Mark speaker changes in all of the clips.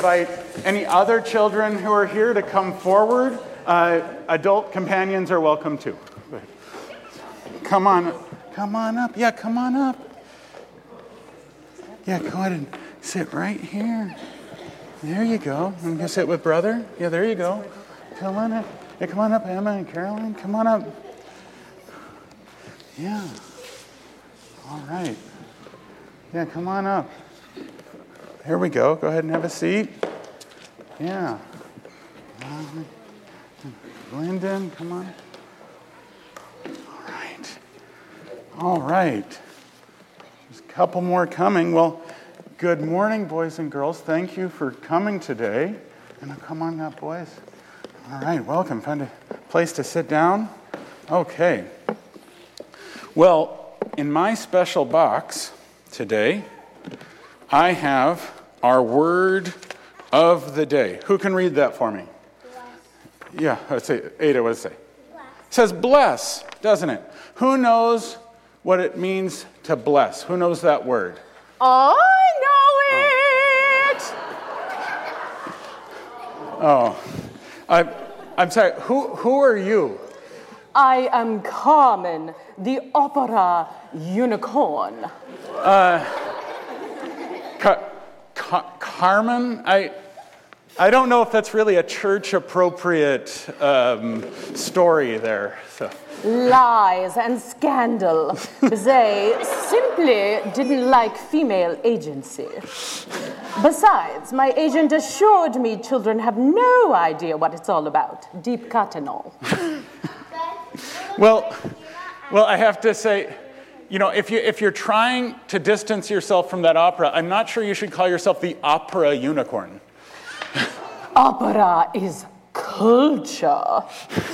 Speaker 1: invite any other children who are here to come forward. Adult companions are welcome too. Come on up. Yeah, come on up. Yeah, go ahead and sit right here. There you go. I'm gonna sit with brother. Yeah, there you go. Come on up. Yeah, come on up, Emma and Caroline. Come on up. Yeah. All right. Yeah, come on up. Here we go. Go ahead and have a seat. Yeah. Lyndon, come on. All right. There's a couple more coming. Well, good morning, boys and girls. Thank you for coming today. And come on up, boys. All right, welcome. Find a place to sit down. Okay. Well, in my special box today, I have our word of the day. Who can read that for me? Bless. Yeah, let's say, Ada, what does it say? Bless. It says bless, doesn't it? Who knows what it means to bless? Who knows that word?
Speaker 2: I know it!
Speaker 1: Oh, I'm sorry, who are you?
Speaker 2: I am Carmen, the opera unicorn.
Speaker 1: Carmen? I don't know if that's really a church-appropriate story there. So.
Speaker 2: Lies and scandal. They simply didn't like female agency. Besides, my agent assured me children have no idea what it's all about. Deep cut and all.
Speaker 1: Well, I have to say, you know, if you're trying to distance yourself from that opera, I'm not sure you should call yourself the opera unicorn.
Speaker 2: Opera is culture.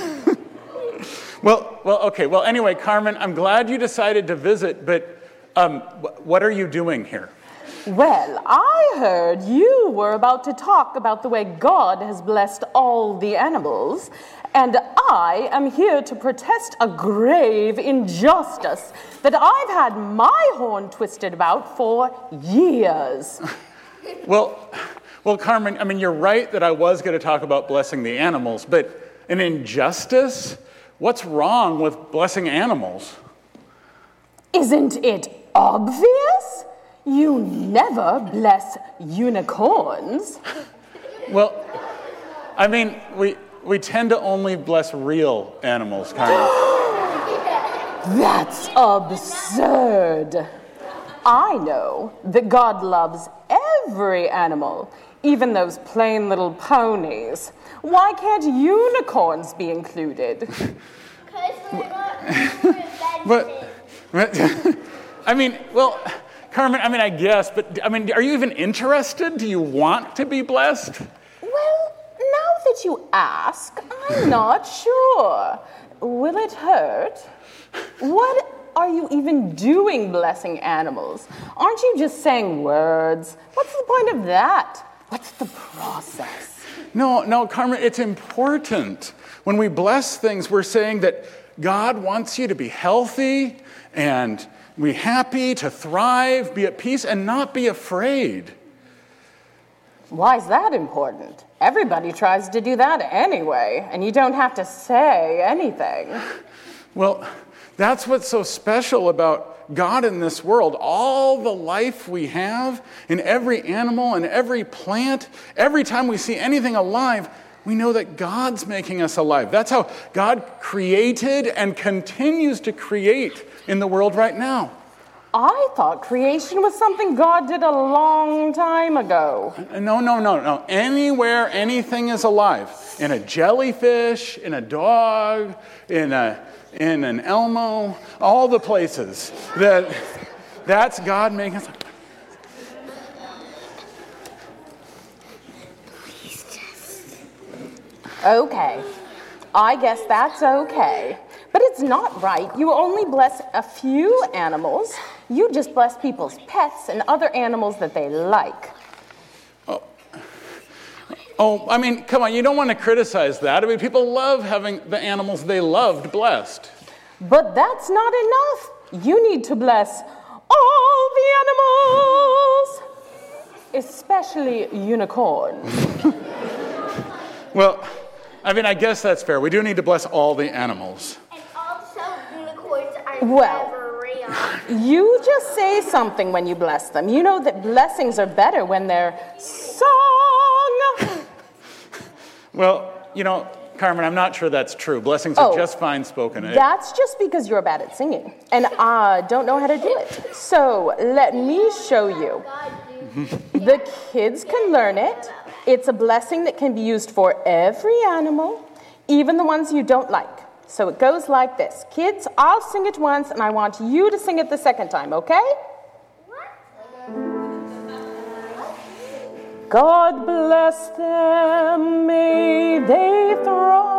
Speaker 1: Well, okay. Well, anyway, Carmen, I'm glad you decided to visit, but what are you doing here?
Speaker 2: Well, I heard you were about to talk about the way God has blessed all the animals, and I am here to protest a grave injustice that I've had my horn twisted about for years.
Speaker 1: Well, Carmen, I mean, you're right that I was going to talk about blessing the animals, but an injustice? What's wrong with blessing animals?
Speaker 2: Isn't it obvious? You never bless unicorns.
Speaker 1: Well, I mean, we tend to only bless real animals, Carmen.
Speaker 2: That's absurd. I know that God loves every animal, even those plain little ponies. Why can't unicorns be included?
Speaker 1: But I mean, well, Carmen, I mean, I guess, but I mean, are you even interested? Do you want to be blessed?
Speaker 2: Well, now that you ask, I'm not sure. Will it hurt? What are you even doing blessing animals? Aren't you just saying words? What's the point of that? What's the process?
Speaker 1: No, Carmen, it's important. When we bless things, we're saying that God wants you to be healthy and be happy, to thrive, be at peace, and not be afraid.
Speaker 2: Why is that important? Everybody tries to do that anyway, and you don't have to say anything.
Speaker 1: Well, that's what's so special about God in this world. All the life we have in every animal and every plant, every time we see anything alive, we know that God's making us alive. That's how God created and continues to create in the world right now.
Speaker 2: I thought creation was something God did a long time ago.
Speaker 1: No. Anywhere anything is alive, in a jellyfish, in a dog, in an Elmo, all the places that's God making us.
Speaker 2: Okay, I guess that's okay. But it's not right. You only bless a few animals. You just bless people's pets and other animals that they like.
Speaker 1: Oh, I mean, come on, you don't want to criticize that. I mean, people love having the animals they loved blessed.
Speaker 2: But that's not enough. You need to bless all the animals. Especially unicorns.
Speaker 1: Well, I mean, I guess that's fair. We do need to bless all the animals.
Speaker 3: And also, unicorns are
Speaker 2: Well,
Speaker 3: never real.
Speaker 2: You just say something when you bless them. You know that blessings are better when they're sung.
Speaker 1: Well, Carmen, I'm not sure that's true. Blessings are just fine spoken.
Speaker 2: That's just because you're bad at singing, and I don't know how to do it. So let me show you. The kids can learn it. It's a blessing that can be used for every animal, even the ones you don't like. So it goes like this. Kids, I'll sing it once, and I want you to sing it the second time, okay? God bless them, may they thrive.